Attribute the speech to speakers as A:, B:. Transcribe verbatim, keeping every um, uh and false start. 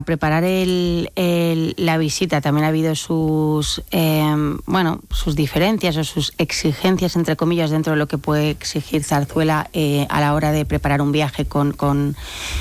A: Preparar el, el, la visita también ha habido sus eh, bueno sus diferencias o sus exigencias, entre comillas, dentro de lo que puede exigir Zarzuela eh, a la hora de preparar un viaje con, con